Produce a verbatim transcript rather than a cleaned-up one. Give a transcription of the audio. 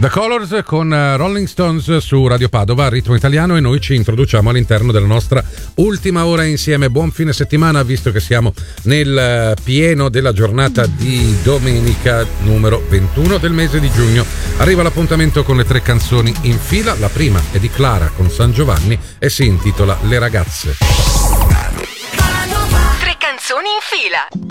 The Colors con Rolling Stones su Radio Padova, ritmo italiano, e noi ci introduciamo all'interno della nostra ultima ora insieme. Buon fine settimana, visto che siamo nel pieno della giornata di domenica numero ventuno del mese di giugno. Arriva l'appuntamento con le tre canzoni in fila. La prima è di Clara con San Giovanni e si intitola Le ragazze. Tre canzoni in fila.